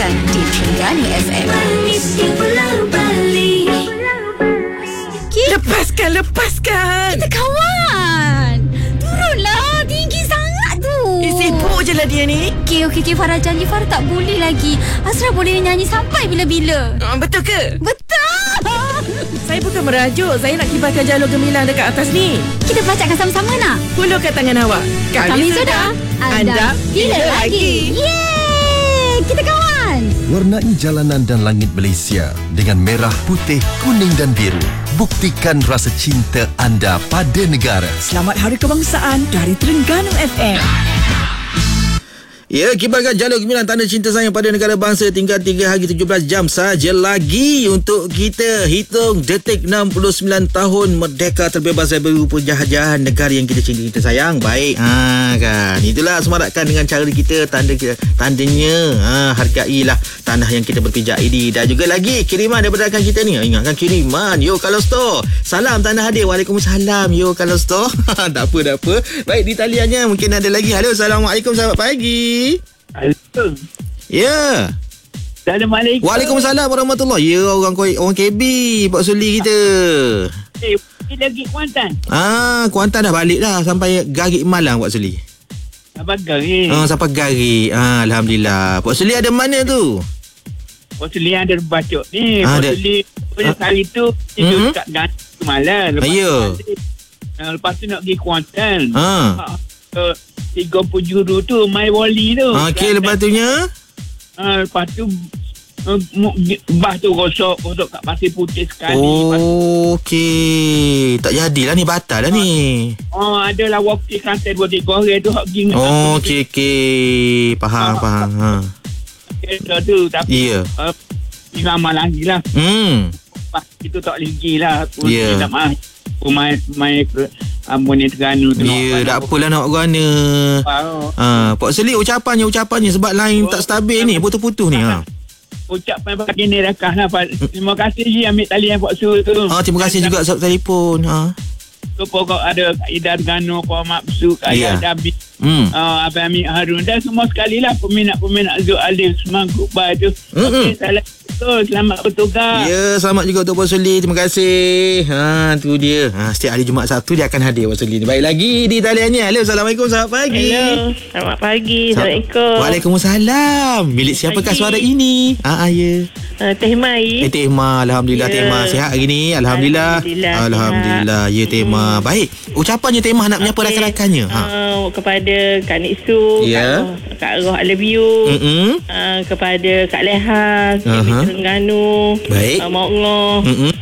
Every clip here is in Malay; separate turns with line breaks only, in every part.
Dengarkan di Terengganu FM.
Lepaskan.
Kita kawan. Turunlah, tinggi sangat tu.
Sibuk je lah dia ni.
Okey, Farah janji Farah tak boleh lagi. Asra boleh nyanyi sampai bila-bila.
Betul ke?
Betul.
Saya bukan merajuk. Saya nak kibarkan jalur gemilang dekat atas ni.
Kita bacakan sama-sama nak?
Hulurkan tangan awak.
Kami sudah. Anda bila lagi? Yeay, kita kawan.
Warnai jalanan dan langit Malaysia dengan merah, putih, kuning dan biru. Buktikan rasa cinta anda pada negara.
Selamat Hari Kebangsaan dari Terengganu FM.
Ya, kibarkan jalur gemilang tanda cinta sayang pada negara bangsa. Tinggal 3 hari 17 jam saja lagi untuk kita hitung detik 69 tahun merdeka terbebas dari penjajahan negara yang kita cinta, kita sayang. Baik, kan. Itulah semarakkan dengan cara kita, tandanya hargailah tanah yang kita berpijak ini. Dan juga lagi kiriman daripada rakan kita ni. Ingatkan kiriman Yo Kalau Store. Salam tanda hadir. Waalaikumsalam Yo Kalau Store. Tak apa. Baik, di taliannya mungkin ada lagi. Halo, Assalamualaikum, selamat pagi.
Assalamualaikum.
Ya.
Assalamualaikum.
Waalaikumsalam warahmatullahi. Ya, orang KB Pak Suli kita.
Lagi Kuantan.
Kuantan dah balik dah sampai Garik Malang Pak Suli.
Sampai Garik.
Sampai Garik. Alhamdulillah. Pak Suli ada mana tu?
Pak Suli ada bacok ni. Pak Suli hari tu tidur kat Garik malam. Lepas tu nak pergi Kuantan. 30 juru tu My Wally tu.
Okey, lepas tu nya
lepas tu bah tu rosok kat Pasir Putih sekali.
Okey, tak jadilah ni, batal lah ni.
Adalah wakil kantor 2-3 orang tu hak pergi.
Okey, faham.
Kereta tu tapi lama lagi lah. Itu tak lagi lah.
Ya.
Tak maaf. Ni Terengganu tu.
Ya, tak apalah nak gana. Pak Selik ucapannya sebab line tak stabil ni, putus-putus ni.
Ucapan bagi ni rakah lah. Terima kasih je ambil talian Pak Su tu.
Terima kasih juga sebab telefon.
Pokok ada Kak Ida Terengganu, Pak Maksud, Kak Ida Dabi, Abang Amir Harun dan semua sekali lah peminat-peminat Zul Alif semua grup bar tu. Okey, selamat bertugas.
Ya, selamat juga untuk Pak Suli. Terima kasih. Tu dia. Setiap hari Jumaat Sabtu dia akan hadir Pak Suli. Baik, lagi di taliannya. Halo, Assalamualaikum, selamat pagi.
Hello, selamat pagi. Assalamualaikum.
Waalaikumsalam. Milik siapakah suara ini? Ya.
Teh Mai.
Teh Ma. Alhamdulillah, Teh Ma sihat hari ni. Alhamdulillah. Ya, Teh Ma. Baik, ucapannya Teh Ma nak menyapa rakan-rakannya.
Kepada Kak Niksu, Kak Roh, I love you. Kepada Kak Leha, Terengganu, Mak Ngoh,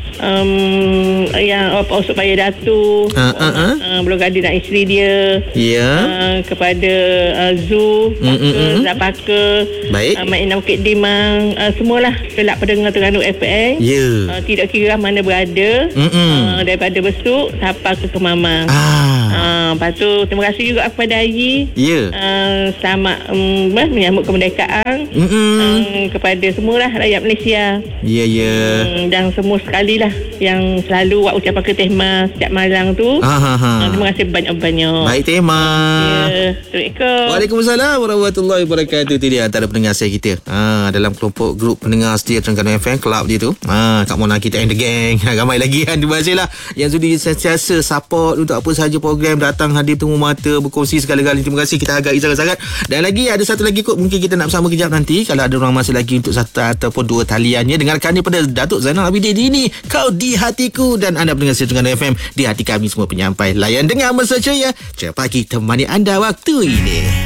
yang supaya Datu, belum ada nak isteri dia. Kepada Zu, Zapaka, Mak Ina Bukit Dimang, semualah kelak pendengar Terengganu FM. Tidak kira mana berada, daripada Besuk sampai ke Kemamang. Lepas tu terima kasih juga kepada Ayi. Selamat menyambut kemerdekaan kepada semualah rakyat Malaysia. Dan semua sekali lah yang selalu buat ucapan ke Teh Ma setiap malam tu. Terima kasih banyak-banyak.
Baik, Teh Ma.
Assalamualaikum.
Waalaikumsalam warahmatullahi wabarakatuh. Itu dia antara pendengar saya kita dalam kelompok grup pendengar setia Terengganu FM Club dia tu. Kak Mona kita and the gang. Ramai lagi kan. Terima kasih lah yang sudi sentiasa support untuk apa sahaja program, datang hadir temu mata, berkongsi segala-galanya. Terima kasih, kita hargai sangat-sangat. Dan lagi ada satu lagi kot, mungkin kita nak bersama kejap nanti kalau ada orang masih lagi untuk satu ataupun dua taliannya. Dengarkan daripada Datuk Zainal Abidin ini, Kau di Hatiku. Dan anda pendengar setia Terengganu FM, di hati kami semua penyampai. Layan dengar mesra ceria, cepat kita temani anda waktu ini.